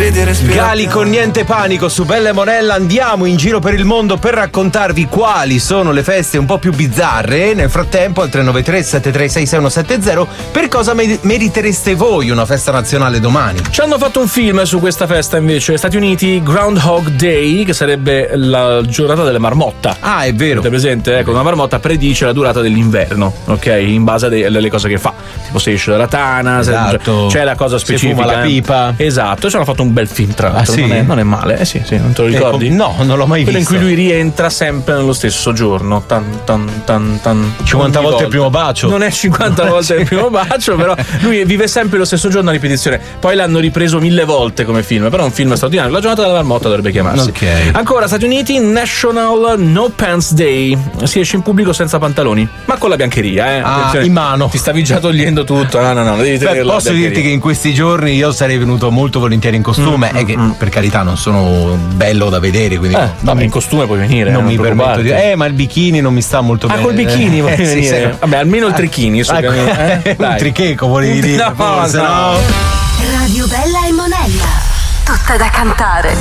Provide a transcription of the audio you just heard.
sorridi, respira. Gali con Niente Panico su Bella e Monella. Andiamo in giro per il mondo per raccontarvi quali sono le feste un po' più bizzarre. Nel frattempo al 393 736 6170 per cosa meritereste voi una festa nazionale domani? Ci hanno fatto un film su questa festa invece, Stati Uniti, Groundhog Day, che sarebbe la giornata della marmotta. Ah, è vero. Avete presente? Ecco, una marmotta predice la durata dell'inverno, ok? In base alle cose che fa. Tipo se esce dalla tana, esatto. C'è la cosa specifica. Se fuma la pipa. Esatto, ci hanno fatto un bel film tra l'altro. Sì? Non è male. Sì, non te lo ricordi? No, non l'ho mai Quello visto. in cui lui rientra sempre nello stesso giorno. 50 volte il primo bacio. Non è 50 volte il primo bacio, però lui vive sempre lo stesso giorno a ripetizione. Poi l'hanno ripreso 1000 volte come film, però è un film straordinario. La giornata della marmotta dovrebbe chiamarsi. Ok. Ancora Stati Uniti, National No Pants Day. Si esce in pubblico senza pantaloni, ma con la biancheria, in mano. Ti stavi già togliendo tutto. No, devi tenere la posso biancheria. dirti che in questi giorni io sarei venuto molto volentieri in costume, e che per carità non sono bello da vedere, quindi in costume puoi venire. Non mi permetto di ma il bikini non mi sta molto bene. Col bikini vuoi venire? Sì. Vabbè, almeno il trichini. Un tricheco volevi dire? No. Radio Bella e Monella. Tutta da cantare.